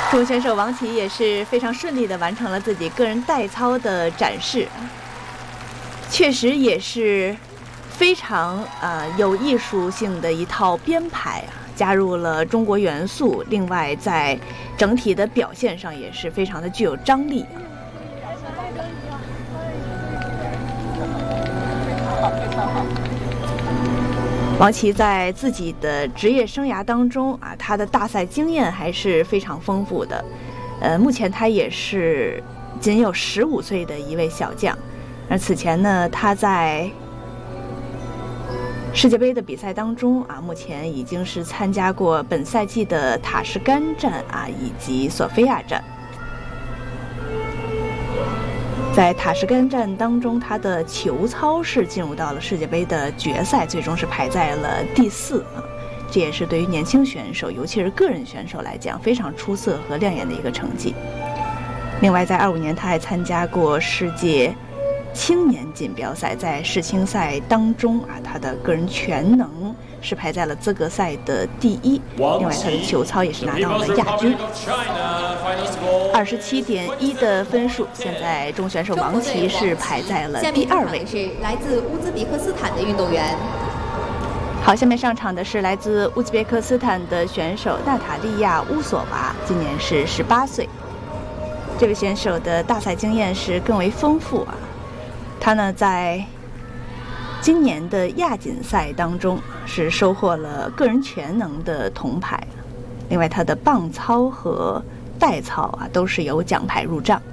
中国选手王琦也是非常顺利地完成了自己个人代操的展示，确实也是非常有艺术性的一套编排啊，加入了中国元素，另外在整体的表现上也是非常的具有张力。王琦在自己的职业生涯当中啊，他的大赛经验还是非常丰富的。目前他也是仅有15岁的一位小将。而此前呢，他在世界杯的比赛当中啊，目前已经是参加过本赛季的塔什干站啊，以及索菲亚站。在塔什干站当中，他的球操是进入到了世界杯的决赛，最终是排在了第4啊。这也是对于年轻选手，尤其是个人选手来讲，非常出色和亮眼的一个成绩。另外，在25年，他还参加过世界青年锦标赛，在世青赛当中啊，他的个人全能是排在了资格赛的第1。另外，他的球操也是拿到了亚军，27.1的分数。现在中选手王琦是排在了第2位。 是来自乌兹别克斯坦的运动员。 好，下面上场的是来自乌兹别克斯坦的选手娜塔莉亚·乌索娃，今年是18岁。这位选手的大赛经验是更为丰富啊。他呢，在今年的亚锦赛当中是收获了个人全能的铜牌，另外他的棒操和代操啊都是有奖牌入账。